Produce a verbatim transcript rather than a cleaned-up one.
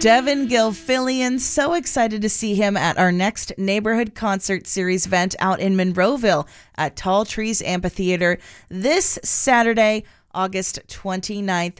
Devin Gilfillian, so excited to see him at our next Neighborhood Concert Series event out in Monroeville at Tall Trees Amphitheater this Saturday, August twenty-ninth.